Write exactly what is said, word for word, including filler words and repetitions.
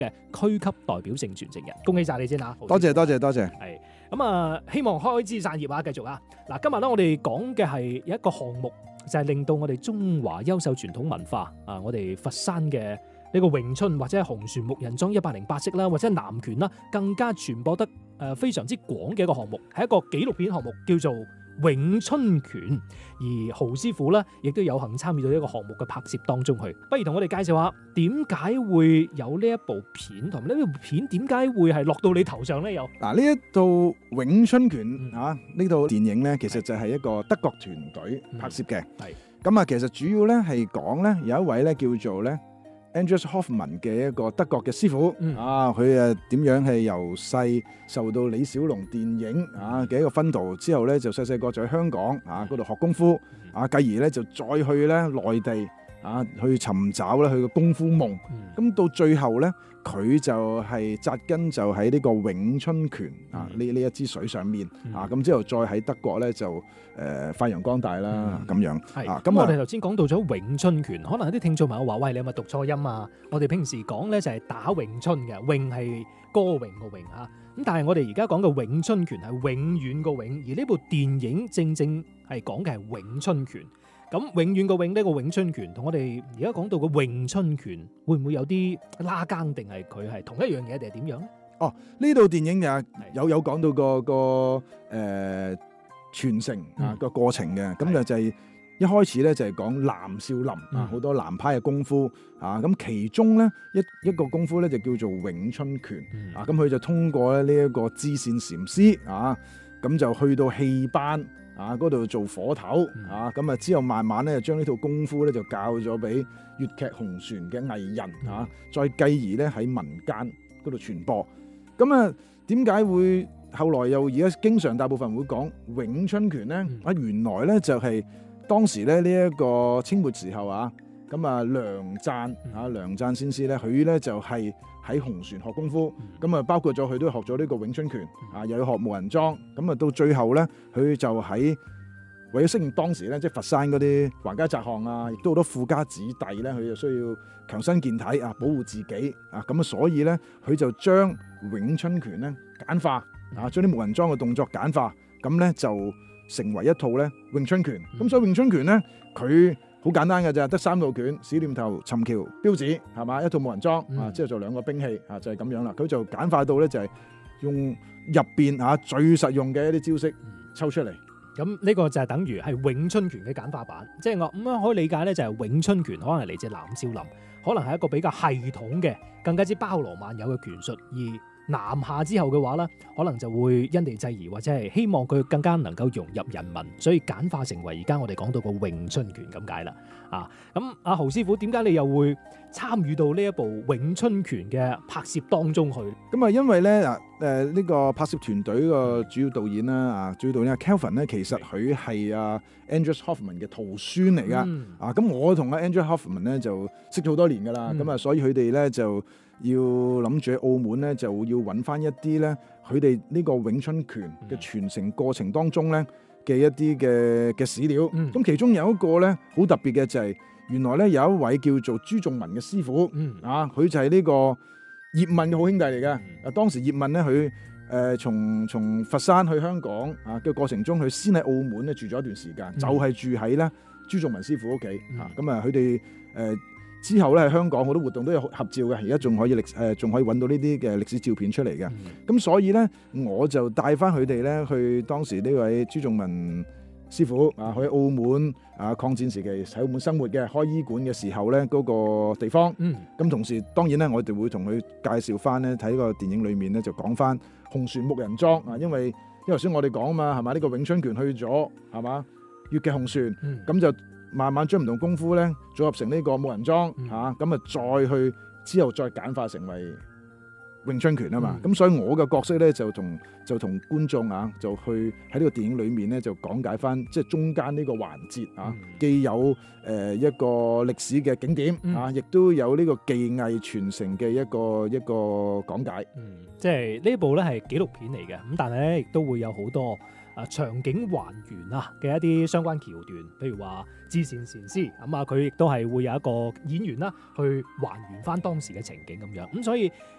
嘅區級代表性傳承人。恭喜晒你先啊！ 多謝多謝多謝。 係咁啊，希望開枝散葉啊，繼續啊！嗱，今日咧我哋講嘅係有一個項目，就係令到我哋中華優秀傳統文化啊，我哋佛山嘅呢個詠春或者係紅船木人樁一百零八式啦，或者係南拳啦，更加傳播得誒非常之廣嘅一個項目，係一個紀錄片項目，叫做詠春拳。而豪師傅咧，亦都有幸參與到呢個項目嘅拍攝當中去。不如同我哋介紹下點解會有呢一部片，同埋呢部片點解會係落到你頭上咧？有嗱，呢一套詠春拳嗯啊，呢套電影咧，其實就係一個德國團隊拍攝嘅。 係咁啊，其實主要咧係講咧有一位咧叫做咧 Andreas Hoffmann 嘅一個德國嘅師傅、 嗯、 啊，佢誒點樣係由細受到李小龍電影啊嘅一個熏陶之後咧，就細細個就喺香港啊嗰度學功夫啊，繼而咧就再去咧內地啊去尋找咧佢嘅功夫夢。咁、嗯、到最後咧，佢就係紮根就喺呢個詠春拳啊呢呢一支水上面、嗯、啊，咁之後再喺德國咧就誒、呃、發揚光大啦咁、嗯、樣。 係啊， 咁我哋頭先講到咗詠春拳，可能有啲聽眾朋友話：喂，你有冇讀錯音啊？我哋平時講咧就係打詠春嘅，詠係歌詠個詠啊。咁但係我哋而家講嘅詠春拳係永遠個永，而呢部電影正正係講嘅係詠春拳。咁永遠個永呢個詠春拳同我哋而家講到個詠春拳會唔會有啲拉更，定係佢係同一樣嘢，定係點樣咧？ 哦，呢套電影啊有有講到個個誒、呃、傳承啊個過程嘅，咁、嗯、就就係一開始咧就係講南少林、嗯、啊，好多南派嘅功夫啊，咁其中咧一一個功夫咧就叫做詠春拳、嗯、啊，咁佢就通過咧呢一個知線禪師啊，咁就去到戲班啊嗰度做火頭、嗯、啊，咁啊之後慢慢咧就將呢套功夫咧就教咗俾粵劇紅船嘅藝人、嗯、啊，再繼而咧喺民間嗰度傳播。咁啊點解會後來又而家經常大部分人會講詠春拳咧？啊、嗯、原來咧就係當時咧呢一個清末時候啊，咁啊梁贊啊梁贊先師咧，佢咧就係喺紅船學功夫，咁啊包括咗佢都學咗呢個詠春拳啊，又要學木人樁，咁啊到最後咧，佢就喺為咗適應當時咧，即係佛山嗰啲橫街窄巷啊，亦都好多富家子弟咧，佢就需要強身健體啊，保護自己啊，咁啊所以咧，佢就將詠春拳咧簡化啊，將啲木人樁嘅動作簡化，咁咧就成為一套咧詠春拳。咁、嗯、所以詠春拳咧，佢好簡單嘅咋，得三套拳：史念頭、尋橋、標指，係嘛？一套木人樁、嗯、啊，之後就兩個兵器啊，就係、是、咁樣啦。佢就簡化到咧，就係用入邊嚇最實用嘅一啲招式抽出嚟。 咁呢個就係等於係詠春拳嘅簡化版，即係我咁樣可以理解咧，就係詠春拳可能係嚟自南少林，可能係一個比較系統嘅、更加之包羅萬有嘅拳術，而南下之後嘅話咧，可能就會因地制宜，或者係希望佢更加能夠融入人民，所以簡化成為而家我哋講到個詠春拳咁解啦。啊，咁阿豪師傅，點解你又會參與到呢一部詠春拳嘅拍攝當中去？ 咁啊，因為咧嗱，誒呢個拍攝團隊個主要導演啦，啊主要導演阿 Kelvin 咧，其實佢係阿 Andreas Hoffmann 嘅徒孫嚟噶。嗯、啊，咁我同阿 Andreas Hoffmann 咧就識咗好多年噶啦，咁啊、嗯，所以佢哋咧就要諗住喺澳門咧就要揾翻一啲咧，佢哋呢個詠春拳嘅傳承過程當中咧嘅一啲嘅嘅史料。咁、嗯、其中有一個咧好特別嘅就係、是。原來咧有一位叫做朱仲文嘅師傅，嗯、啊，佢就係呢個葉問嘅好兄弟嚟嘅。啊、嗯，當時葉問咧，佢誒從從佛山去香港啊嘅過程中，佢先喺澳門咧住咗一段時間，嗯、就係住喺咧朱仲文師傅屋企。嚇、嗯，咁啊，佢哋誒之後咧喺香港好多活動都有合照嘅，而家仲可以歷誒仲可以揾到呢啲嘅歷史照片出嚟嘅。咁、嗯、所以咧，我就帶翻佢哋咧去當時呢位朱仲文師傅啊，去澳門啊，抗戰時期喺澳門生活嘅，開醫館嘅時候咧，嗰、那個地方。嗯。咁同時，當然咧，我哋會同佢介紹翻咧，睇個電影裏面咧，就講翻紅船木人樁啊，因為因為頭先我哋講啊嘛，係嘛？呢、這個詠春拳去咗，係嘛？粵劇紅船，咁、嗯、就慢慢將唔同功夫咧組合成呢個木人樁嚇，咁啊再去之後再簡化成為詠春拳啊嘛，咁、嗯、所以我嘅角色咧就同就同觀眾啊，就去喺呢個電影裏面咧就講解翻，即係中間呢個環節啊，嗯、既有誒、呃、一個歷史嘅景點、嗯、啊，亦都有呢個技藝傳承嘅一個一個講解。嗯， 即係呢部咧係紀錄片嚟嘅，咁但係咧亦都會有好多啊場景還原啊嘅一啲相關橋段，譬如話知線禪師咁啊，佢亦都係會有一個演員啦去還原翻當時嘅情景咁樣，咁所以